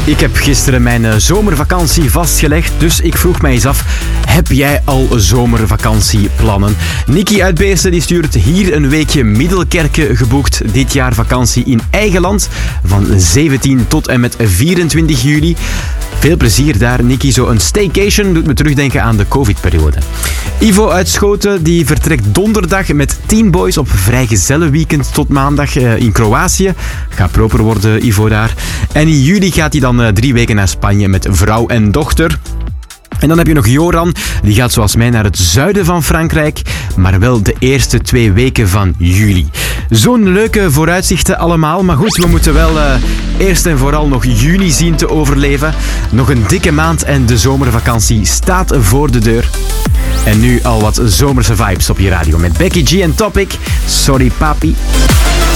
Ik heb gisteren mijn zomervakantie vastgelegd, dus ik vroeg mij eens af, heb jij al zomervakantieplannen? Nikki uit Beesten die stuurt hier een weekje Middelkerke geboekt. Dit jaar vakantie in eigen land van 17 tot en met 24 juli. Veel plezier daar, Nikki. Zo'n staycation doet me terugdenken aan de COVID-periode. Ivo uit Schoten die vertrekt donderdag met 10 boys op vrijgezellenweekend tot maandag in Kroatië. Gaat proper worden, Ivo daar. En in juli gaat hij dan 3 weken naar Spanje met vrouw en dochter. En dan heb je nog Joran, die gaat zoals mij naar het zuiden van Frankrijk, maar wel de eerste 2 weken van juli. Zo'n leuke vooruitzichten allemaal, maar goed, we moeten wel eerst en vooral nog juni zien te overleven. Nog een dikke maand en de zomervakantie staat voor de deur. En nu al wat zomerse vibes op je radio met Becky G en Topic. Sorry papi.